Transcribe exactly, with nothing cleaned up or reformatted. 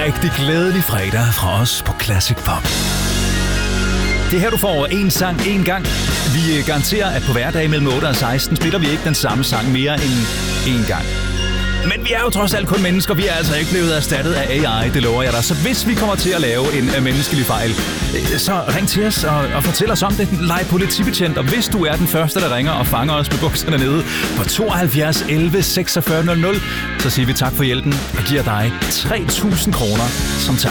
rigtig glædelig fredag fra os på Classic Pop. Det er her, du får en sang en gang. Vi garanterer, at på hverdag mellem otte og seksten spiller vi ikke den samme sang mere end en gang. Men vi er jo trods alt kun mennesker. Vi er altså ikke blevet erstattet af A I, det lover jeg dig. Så hvis vi kommer til at lave en uh, menneskelig fejl, så ring til os og, og fortæl os om det. Leg politibetjent, og hvis du er den første, der ringer og fanger os med bukserne nede på tooghalvfjerds elleve seksogfyrre nul nul, så siger vi tak for hjælpen og giver dig tre tusind kroner som tak.